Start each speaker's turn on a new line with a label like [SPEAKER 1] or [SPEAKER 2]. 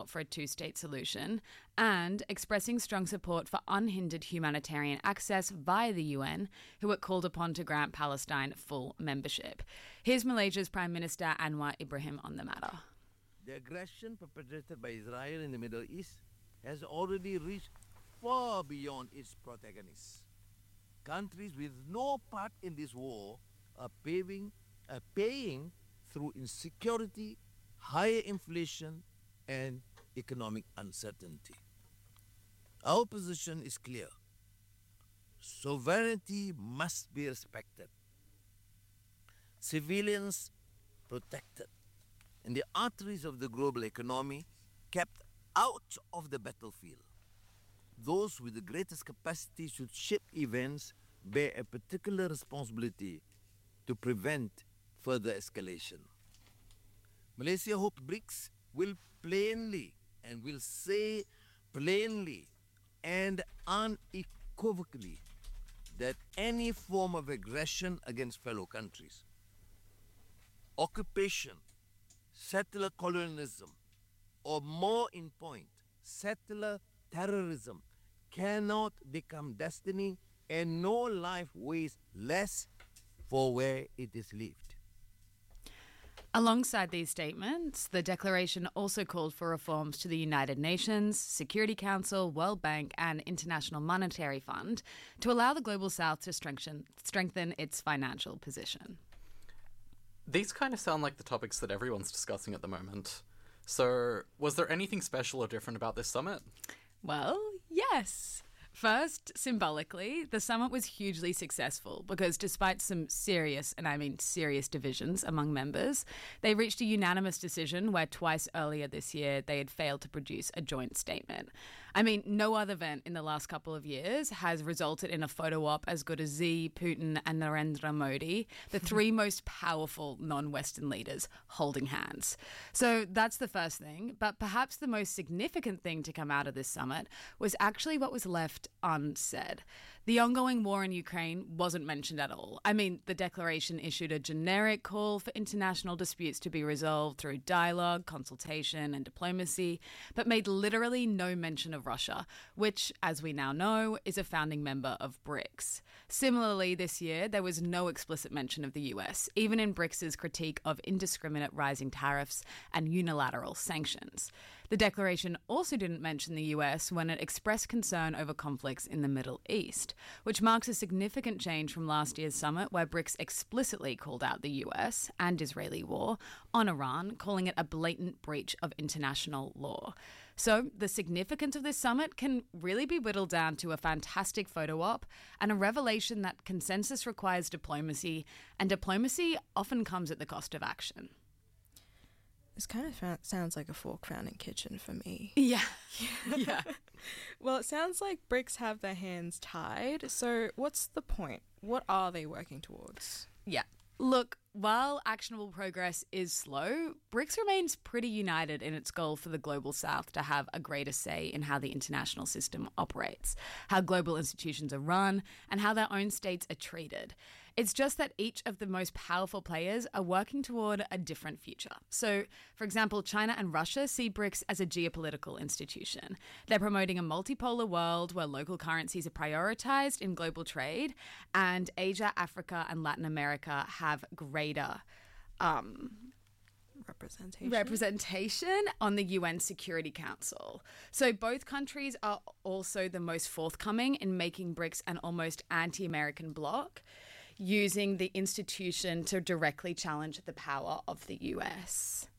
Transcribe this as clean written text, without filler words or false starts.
[SPEAKER 1] out for a two-state solution, and expressing strong support for unhindered humanitarian access via the UN, who it called upon to grant Palestine full membership. Here's Malaysia's Prime Minister Anwar Ibrahim on the matter.
[SPEAKER 2] The aggression perpetrated by Israel in the Middle East has already reached far beyond its protagonists. Countries with no part in this war are paying through insecurity, higher inflation, and economic uncertainty. Our position is clear. Sovereignty must be respected, civilians protected, and the arteries of the global economy kept out of the battlefield. Those with the greatest capacity should shape events bear a particular responsibility to prevent further escalation. Malaysia hopes BRICS will say plainly and unequivocally that any form of aggression against fellow countries, occupation, settler colonialism, or more in point, settler terrorism cannot become destiny, and no life weighs less for where it is lived.
[SPEAKER 1] Alongside these statements, the declaration also called for reforms to the United Nations, Security Council, World Bank and International Monetary Fund to allow the Global South to strengthen its financial position.
[SPEAKER 3] These kind of sound like the topics that everyone's discussing at the moment. So, was there anything special or different about this summit?
[SPEAKER 1] Well, yes. First, symbolically, the summit was hugely successful because despite some serious, and I mean serious divisions among members, they reached a unanimous decision where twice earlier this year they had failed to produce a joint statement. I mean, no other event in the last couple of years has resulted in a photo op as good as Xi, Putin and Narendra Modi, the three most powerful non-Western leaders, holding hands. So that's the first thing, but perhaps the most significant thing to come out of this summit was actually what was left unsaid. The ongoing war in Ukraine wasn't mentioned at all. I mean, the declaration issued a generic call for international disputes to be resolved through dialogue, consultation and diplomacy, but made literally no mention of Russia, which, as we now know, is a founding member of BRICS. Similarly, this year, there was no explicit mention of the US, even in BRICS's critique of indiscriminate rising tariffs and unilateral sanctions. The declaration also didn't mention the US when it expressed concern over conflicts in the Middle East, which marks a significant change from last year's summit where BRICS explicitly called out the US and Israeli war on Iran, calling it a blatant breach of international law. So the significance of this summit can really be whittled down to a fantastic photo op and a revelation that consensus requires diplomacy, and diplomacy often comes at the cost of action.
[SPEAKER 4] This kind of sounds like a fork found in kitchen for me.
[SPEAKER 1] Yeah. Yeah.
[SPEAKER 4] Well, it sounds like BRICS have their hands tied. So what's the point? What are they working towards?
[SPEAKER 1] Yeah. Look, while actionable progress is slow, BRICS remains pretty united in its goal for the Global South to have a greater say in how the international system operates, how global institutions are run, and how their own states are treated. It's just that each of the most powerful players are working toward a different future. So, for example, China and Russia see BRICS as a geopolitical institution. They're promoting a multipolar world where local currencies are prioritized in global trade, and Asia, Africa, and Latin America have greater representation on the UN Security Council. So both countries are also the most forthcoming in making BRICS an almost anti-American bloc, using the institution to directly challenge the power of the US.